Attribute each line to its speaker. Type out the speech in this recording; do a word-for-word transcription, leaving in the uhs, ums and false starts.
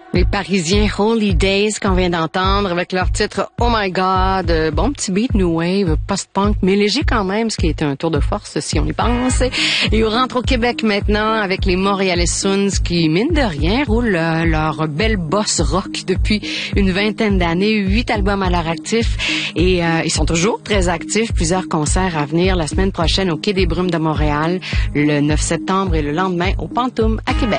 Speaker 1: Les Parisiens Holy Days qu'on vient d'entendre avec leur titre Oh My God, bon petit beat new wave, post-punk, mais léger quand même, ce qui est un tour de force si on y pense. Et on rentre au Québec maintenant avec les Montréalais Soons qui, mine de rien, roulent euh, leur belle bosse rock depuis une vingtaine d'années, huit albums à leur actif et euh, ils sont toujours très actifs. Plusieurs concerts à venir la semaine prochaine au Quai des Brumes de Montréal, le neuf septembre et le lendemain au Pantoum à Québec.